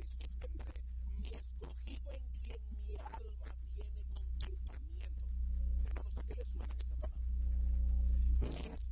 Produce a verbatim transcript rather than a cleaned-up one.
y sostendré. Mi escogido en quien mi alma tiene contentamiento. Hermanos, ¿a qué le suenan esas palabras? Mi